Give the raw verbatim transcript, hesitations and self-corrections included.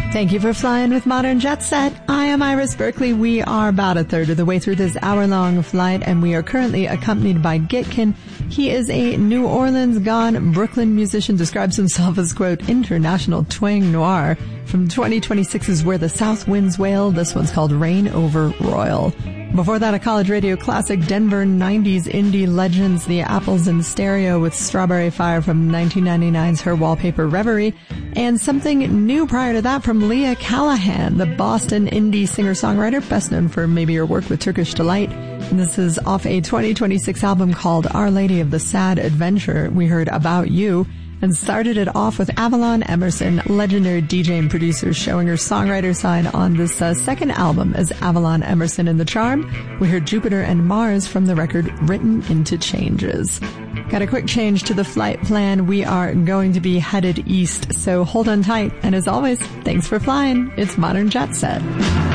Thank you for flying with Modern Jet Set. I am Iris Berkeley. We are about a third of the way through this hour-long flight, and we are currently accompanied by Gitkin. He is a New Orleans-gone Brooklyn musician, describes himself as, quote, international twang noir. From twenty twenty-six's Where the South Winds Wail, this one's called Rain Over Royal. Before that, a college radio classic, Denver nineties indie legends, The Apples in Stereo with Strawberry Fire from nineteen ninety-nine's Her Wallpaper Reverie, and something new prior to that from Leah Callahan, the Boston indie singer-songwriter, best known for maybe her work with Turkish Delight. And this is off a twenty twenty-six album called Our Lady of the Sad Adventure. We heard About You, and started it off with Avalon Emerson, legendary D J and producer, showing her songwriter side on this uh, second album as Avalon Emerson and the Charm. We heard Jupiter and Mars from the record Written into Changes. Got a quick change to the flight plan. We are going to be headed east, so hold on tight. And as always, thanks for flying. It's Modern Jet Set.